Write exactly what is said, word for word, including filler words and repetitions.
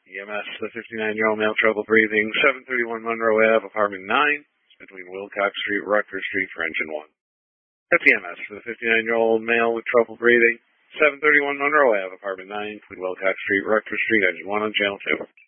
E M S, the fifty-nine-year-old male, trouble breathing, seven thirty-one Monroe Avenue, apartment nine, between Wilcox Street, Rutgers Street for engine one. That's E M S for the fifty-nine-year-old male with trouble breathing, seven thirty-one Monroe Avenue, apartment nine, between Wilcox Street, Rutgers Street, engine one on channel two.